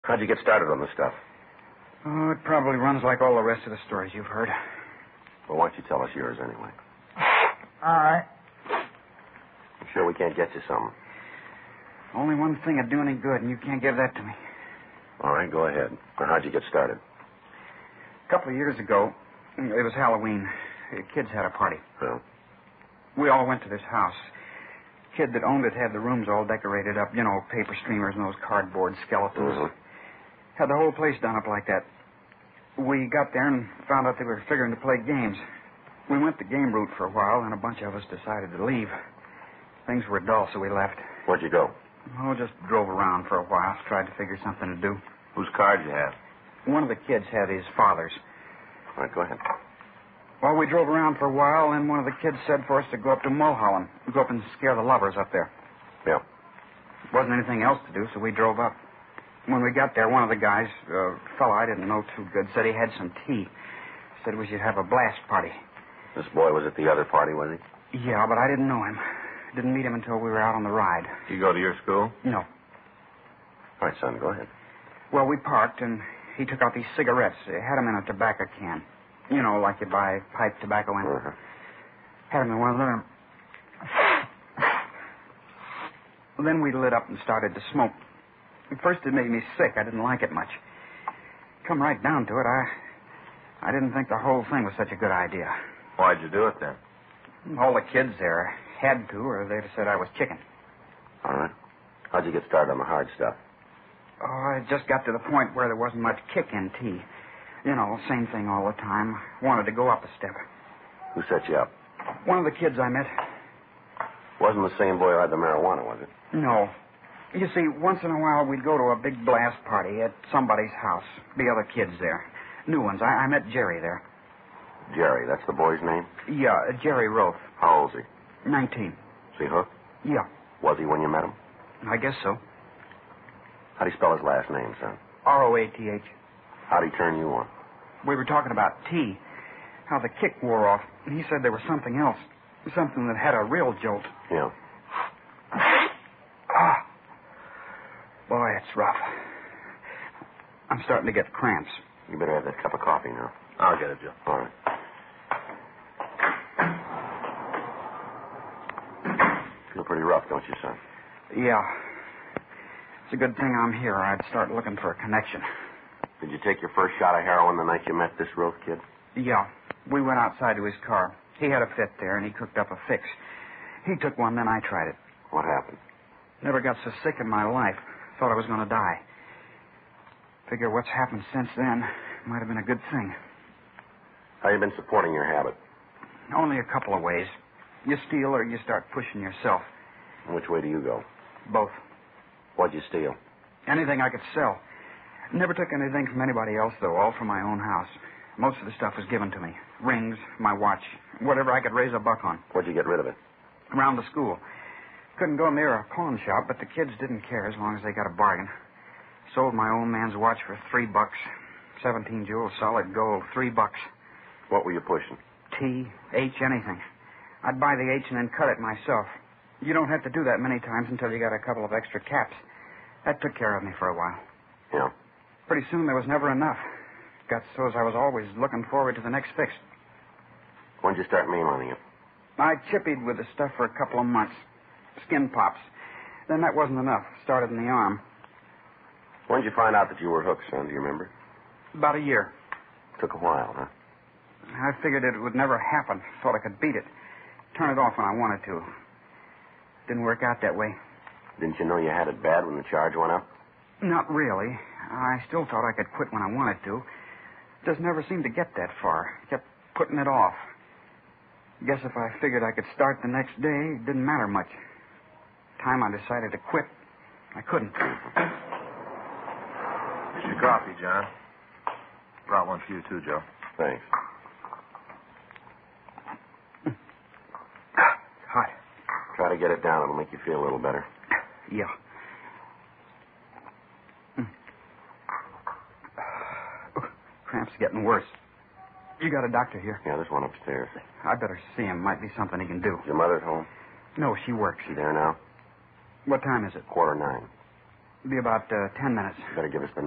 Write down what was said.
How'd you get started on this stuff? Oh, it probably runs like all the rest of the stories you've heard. Well, why don't you tell us yours anyway? All right. I'm sure we can't get you something. Only one thing would do any good, and you can't give that to me. All right, go ahead. Now, how'd you get started? A couple of years ago, it was Halloween. The kids had a party. Well? We all went to this house. Kid that owned it had the rooms all decorated up, paper streamers and those cardboard skeletons. Mm-hmm. Had the whole place done up like that. We got there and found out they were figuring to play games. We went the game route for a while, and a bunch of us decided to leave. Things were dull, so we left. Where'd you go? Oh, just drove around for a while, tried to figure something to do. Whose card you have? One of the kids had his father's. All right, go ahead. Well, we drove around for a while, and one of the kids said for us to go up to Mulholland, go up and scare the lovers up there. Yeah. Wasn't anything else to do, so we drove up. When we got there, one of the guys, a fellow I didn't know too good, said he had some tea. Said we should have a blast party. This boy was at the other party, was he? Yeah, but I didn't know him. Didn't meet him until we were out on the ride. You go to your school? No. All right, son, go ahead. Well, we parked, and he took out these cigarettes. He had them in a tobacco can. Like you buy pipe tobacco in. Uh-huh. Had them in one of them. Then we lit up and started to smoke. At first, it made me sick. I didn't like it much. Come right down to it, I didn't think the whole thing was such a good idea. Why'd you do it, then? All the kids there had to, or they'd have said I was chicken. All right. How'd you get started on the hard stuff? Oh, I just got to the point where there wasn't much kick in tea. Same thing all the time. Wanted to go up a step. Who set you up? One of the kids I met. Wasn't the same boy who had the marijuana, was it? No. You see, once in a while we'd go to a big blast party at somebody's house. Be other kids there. New ones. I met Jerry there. Jerry, that's the boy's name? Yeah, Jerry Roth. How old is he? 19. Is he hooked? Yeah. Was he when you met him? I guess so. How'd he spell his last name, son? Roath. How'd he turn you on? We were talking about tea. How the kick wore off. And he said there was something else. Something that had a real jolt. Yeah. Boy, it's rough. I'm starting to get cramps. You better have that cup of coffee now. I'll get it, Joe. All right. Feel pretty rough, don't you, son? Yeah. It's a good thing I'm here. I'd start looking for a connection. Did you take your first shot of heroin the night you met this Roth kid? Yeah. We went outside to his car. He had a fit there, and he cooked up a fix. He took one, then I tried it. What happened? Never got so sick in my life. Thought I was going to die. Figure what's happened since then might have been a good thing. How you been supporting your habit? Only a couple of ways. You steal or you start pushing yourself. Which way do you go? Both. What'd you steal? Anything I could sell. Never took anything from anybody else, though, all from my own house. Most of the stuff was given to me. Rings, my watch, whatever I could raise a buck on. What'd you get rid of it? Around the school. Couldn't go near a pawn shop, but the kids didn't care as long as they got a bargain. Sold my old man's watch for $3. 17 jewels, solid gold, $3. What were you pushing? T, H, anything. I'd buy the H and then cut it myself. You don't have to do that many times until you got a couple of extra caps. That took care of me for a while. Yeah. Pretty soon there was never enough. Got so as I was always looking forward to the next fix. When'd you start mainlining it? I chippied with the stuff for a couple of months. Skin pops. Then that wasn't enough. Started in the arm. When'd you find out that you were hooked, son? Do you remember? About a year. Took a while, huh? I figured it would never happen. Thought I could beat it. Turn it off when I wanted to. Didn't work out that way. Didn't you know you had it bad when the charge went up? Not really. I still thought I could quit when I wanted to. Just never seemed to get that far. Kept putting it off. Guess if I figured I could start the next day, it didn't matter much. Time I decided to quit, I couldn't. Here's your coffee, John. Brought one for you, too, Joe. Thanks. Hot. Try to get it down. It'll make you feel a little better. Yeah. Cramps getting worse. You got a doctor here? Yeah, there's one upstairs. I better see him. Might be something he can do. Is your mother at home? No, she works. She there now? What time is it? 8:45. Be about 10 minutes. Better give us the